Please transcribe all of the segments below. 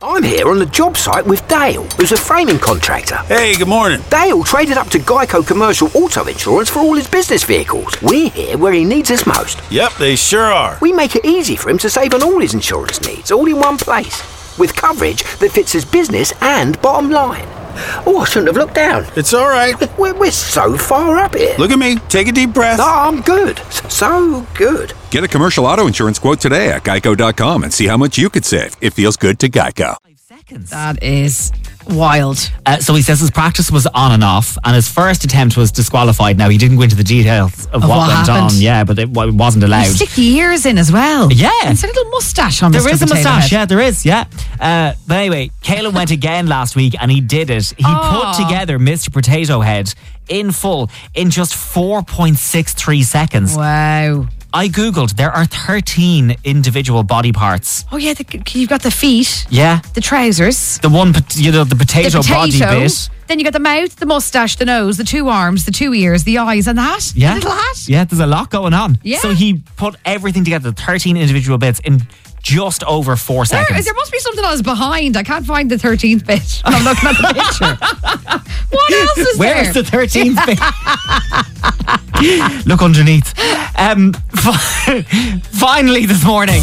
I'm here on the job site with Dale, who's a framing contractor. Hey, good morning. Dale traded up to Geico Commercial Auto Insurance for all his business vehicles. We're here where he needs us most. Yep, they sure are. We make it easy for him to save on all his insurance needs, all in one place, with coverage that fits his business and bottom line. Oh, I shouldn't have looked down. It's all right. We're so far up here. Look at me. Take a deep breath. Oh, I'm good. So good. Get a commercial auto insurance quote today at geico.com and see how much you could save. It feels good to Geico. 5 seconds. That is wild. So he says his practice was on and off, and his first attempt was disqualified. Now, he didn't go into the details of what went happened. on. Yeah, but it wasn't allowed. You stick the ears in as well. Yeah. It's a little moustache on There Mr. is a Potato moustache, Head. yeah, there is, yeah. But anyway, Caelan went again last week and he did it. He put together Mr. Potato Head in full in just 4.63 seconds. Wow. I googled, there are 13 individual body parts. Oh yeah, you've got the feet, Yeah. the trousers, The one, the potato body bit. Then you got the mouth, the moustache, the nose, the 2 arms, the 2 ears, the eyes, and the hat. Yeah. The little hat. Yeah, there's a lot going on. Yeah. So he put everything together, 13 individual bits in just over 4 seconds. There must be something else behind. I can't find the 13th bit. I'm looking at the picture. What else is Where's there? the 13th bit? Look underneath. Finally this morning.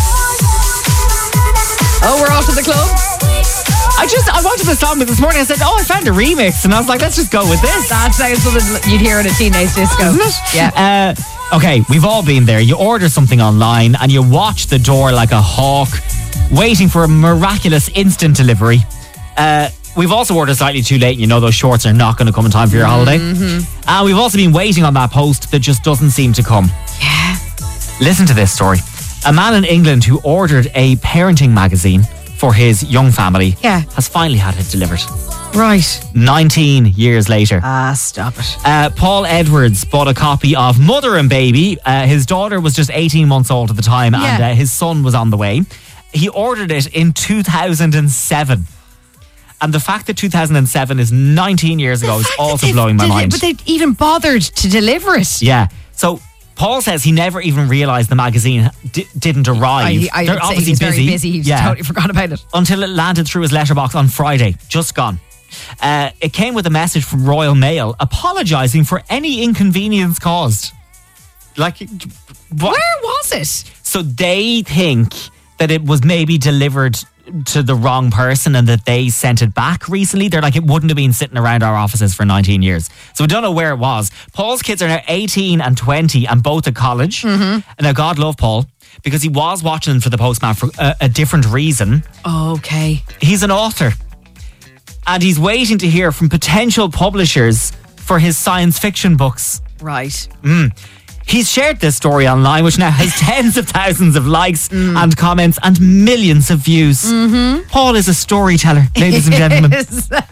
Oh, we're off to the club. I wanted the song, but this morning I said, I found a remix. And I was like, let's just go with this. That sounds something you'd hear in a teenage disco. Isn't it? Yeah. Okay, we've all been there. You order something online and you watch the door like a hawk, waiting for a miraculous instant delivery. We've also ordered slightly too late, and you know those shorts are not going to come in time for your holiday. And we've also been waiting on that post that just doesn't seem to come. Yeah. Listen to this story. A man in England who ordered a parenting magazine for his young family has finally had it delivered. Right. 19 years later. Stop it. Paul Edwards bought a copy of Mother and Baby. His daughter was just 18 months old at the time, and his son was on the way. He ordered it in 2007. And the fact that 2007 is 19 years ago is also blowing my mind. But they even bothered to deliver it. Yeah. So Paul says he never even realised the magazine didn't arrive. They're obviously he's very busy. He's totally forgot about it. Until it landed through his letterbox on Friday. Just gone. It came with a message from Royal Mail apologising for any inconvenience caused. Like, what? Where was it? So they think that it was maybe delivered to the wrong person and that they sent it back recently. They're like, it wouldn't have been sitting around our offices for 19 years. So we don't know where it was. Paul's kids are now 18 and 20 and both at college. And now God love Paul, because he was watching for the postman for a different reason. Okay. He's an author and he's waiting to hear from potential publishers for his science fiction books. Right. He's shared this story online, which now has tens of thousands of likes and comments and millions of views. Paul is a storyteller, ladies and gentlemen. Do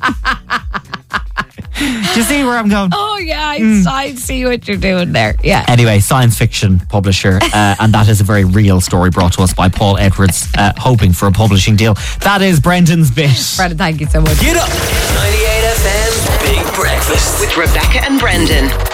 you see where I'm going? Oh, yeah. I see what you're doing there. Yeah. Anyway, science fiction publisher, and that is a very real story brought to us by Paul Edwards, hoping for a publishing deal. That is Brendan's bit. Brendan, thank you so much. Get up. 98 FM Big Breakfast with Rebecca and Brendan.